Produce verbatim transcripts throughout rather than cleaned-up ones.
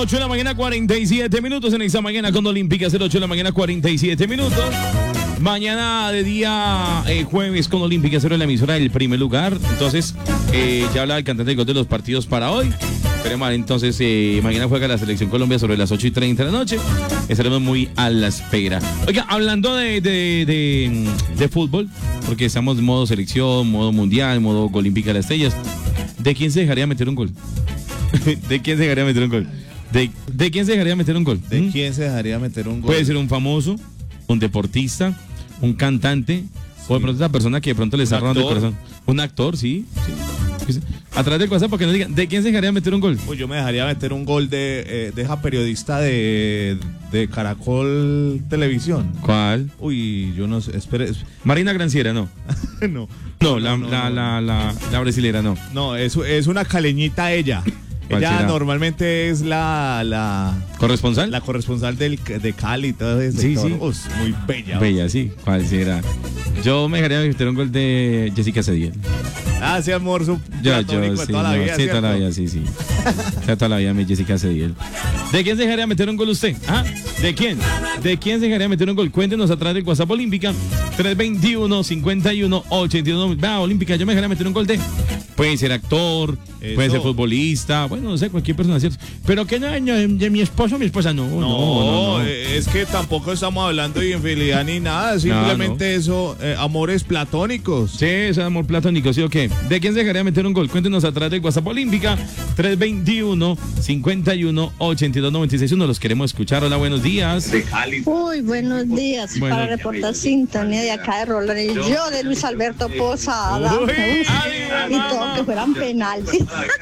ocho de la mañana, cuarenta y siete minutos en esta mañana con Olímpica, ocho de la mañana, cuarenta y siete minutos. Mañana de día eh, jueves con Olímpica, cero en la emisora del primer lugar. Entonces, eh, ya habla el cantante de gol de los partidos para hoy. Esperemos, entonces, eh, mañana juega la Selección Colombia sobre las ocho y treinta de la noche. Estaremos muy a la espera. Oiga, hablando de, de, de, de fútbol, porque estamos en modo selección, modo mundial, modo Olímpica de las Estrellas, ¿de quién se dejaría meter un gol? ¿De quién se dejaría meter un gol? ¿De, de quién se dejaría meter un gol? ¿De ¿Mm? quién se dejaría meter un gol? Puede ser un famoso, un deportista, un cantante, sí. O de pronto una persona que de pronto le está robando el corazón. Un actor, sí. sí. Atrás del WhatsApp, porque nos digan, ¿de quién se dejaría meter un gol? Pues yo me dejaría meter un gol de, eh, de esa periodista de, de Caracol Televisión. ¿Cuál? Uy, yo no sé, espere. espere. Marina Granciera, no. no. No, la, no, la, no. La, la, la brasilera, no. No, es, es una caleñita ella. Ella será? Normalmente es la, la ¿corresponsal? La corresponsal del, de Cali y todo eso. Sí, sí. Uf, muy bella. Bella, sí. ¿Cuál será? Yo me dejaría meter un gol de Jessica Cediel. Ah, sí, amor, su Yo, yo, sí, toda la yo, vida, sí, toda la ¿cierto? vida, sí, sí. Ya toda la vida mi Jessica Cediel. ¿De quién se dejaría meter un gol usted? ¿Ah? ¿De quién? ¿De quién se dejaría meter un gol? Cuéntenos atrás del WhatsApp Olímpica. tres veintiuno, cincuenta y uno, ochenta y uno. Va, Olímpica, yo me dejaría meter un gol de... Puede ser actor, Eso. puede ser futbolista, bueno, no sé, cualquier persona, ¿cierto? Pero que no, no, de mi esposo, mi esposa, no, no, No, no, no. es que tampoco estamos hablando de infidelidad ni nada, simplemente no. eso, eh, amores platónicos. Sí, es amor platónico, ¿sí o qué? ¿De quién se dejaría meter un gol? Cuéntenos atrás del WhatsApp Olímpica, tres veintiuno, cincuenta y uno, ochenta y dos, noventa y seis. Uno los queremos escuchar. Hola, buenos días. Uy, buenos días. Bueno. Para reportar sintonía de acá de Roland. Y yo de Luis Alberto Posada. Uy, Uf, ay, y mamá. todo que fueran penaltis.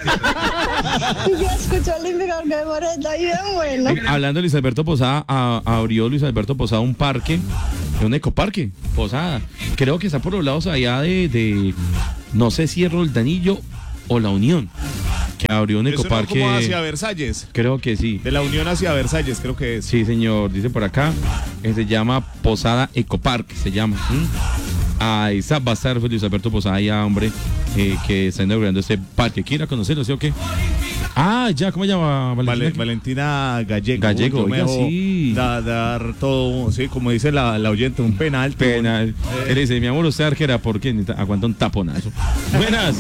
Yo escucho Olímpica porque me parece bien bueno. Hablando de Luis Alberto Posada, a- abrió Luis Alberto Posada un parque, un ecoparque, Posada. Creo que está por los lados allá de, de no sé si es Roldanillo o La Unión, que abrió un Eso no, ecoparque. como hacia Versalles, Creo que sí. de la Unión hacia Versalles, creo que es. Sí, señor, dice por acá, que se llama Posada Ecoparque, se llama. ¿Mm? Ahí está, va a estar Luis Alberto Posada ya, hombre, eh, que está inaugurando este parque. ¿Quiere conocerlo, sí o qué? Ah, ya, ¿cómo se llama? Vale- Valentina? Valentina Gallego. Gallego, Yo me oiga, dejo sí. da- dar todo, sí, como dice la, la oyente, un penal. Penal. Eh. Él dice, mi amor, usted arquera, ¿por qué? Necesita- Aguanta un taponazo. Buenas.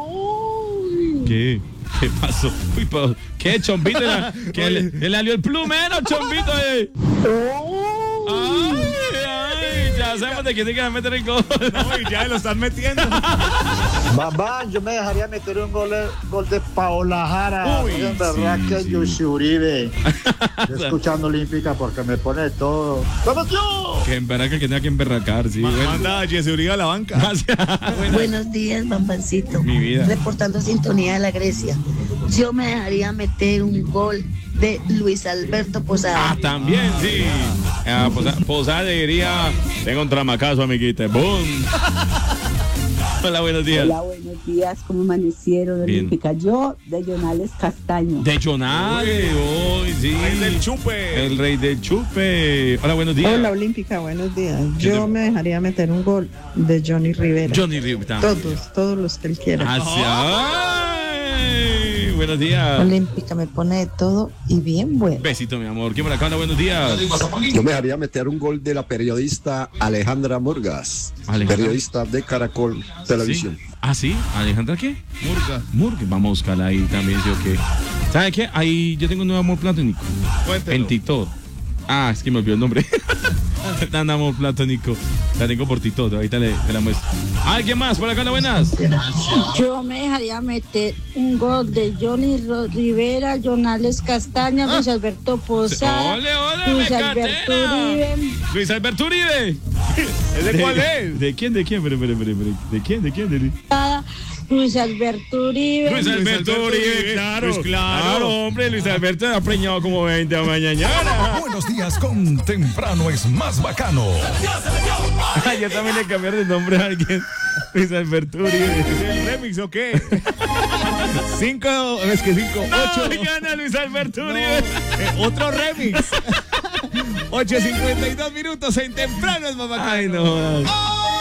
Uy. ¿Qué? ¿Qué pasó? Uy, pero, ¿qué, chombito? La- que le, le salió el plumero, chombito. Eh. Ay, ay, ya sabemos de quién se quiere meter el gol. No, y ya lo están metiendo. Mamá, yo me dejaría meter un gol, gol de Paola Jara. Uy, en verdad sí, que sí. Yushi Uribe. Yo escuchando Olímpica porque me pone todo. ¡Vamos yo! Que emberraca que tenga que emberracar, sí. Ma- Bueno. Manda a Jesse Uribe a la banca. Gracias. Buenos días, Bambancito. Mi vida. Reportando sintonía de la Grecia. Yo me dejaría meter un gol de Luis Alberto Ah, Posada. también, sí. Ah, Posada, Posada diría, tengo un tramacazo, amiguita. ¡Boom! Hola, buenos días. Hola, buenos días, ¿cómo amanecieron? Bien. Olímpica, yo de Jonales Castaño. De Jonales, hoy, sí. Rey del chupe. El rey del chupe. Hola, buenos días. Hola Olímpica, buenos días. ¿Qué te- Yo me dejaría meter un gol de Johnny Rivera. Johnny Rivera también. Todos, todos los que él quiera. Hacia. Ay, buenos días. Olímpica me pone de todo y bien bueno. Besito, mi amor. ¿Quién por acá? Hola, buenos días. Yo me dejaría meter un gol de la periodista Alejandra Murgas, Alejandra. periodista de Caracol Televisión. ¿Sí? ¿Ah, sí? ¿Alejandra qué? Murga. Murga. Vamos a buscarla ahí también, ¿sí o qué? ¿Sabe qué? Ahí yo tengo un nuevo amor platónico. Cuéntelo. En Tito. Ah, es que me olvidó el nombre. Un amor platónico. La tengo por Tito, ahorita le, le la muestro. ¿Alguien más? Por acá, hola, buenas. Yo me dejaría meter un gol de Johnny Ro- Rivera, Jonales Castaña, Luis Alberto Posada, ¡Ole, ole, Luis mecatera! Alberto Uribe. Luis Alberto Uribe. ¿Ese cuál es? ¿De quién? ¿De quién? Espere, espere, espere, espere. ¿De quién? ¿De quién? ¿De Luis Alberto Uribe. Luis Alberto Alberto Uribe, Uribe, claro. pues claro. hombre, Luis Alberto ha preñado como veinte a mañana. Buenos días con Temprano es más bacano. Yo también le cambiaron de nombre a alguien. Luis Alberto Uribe. ¿Es el remix o qué? Cinco, es que cinco, ocho. No, gana Luis Alberto No, Uribe. eh, otro remix. ocho cincuenta y dos minutos en Temprano es más bacano. Ay, no.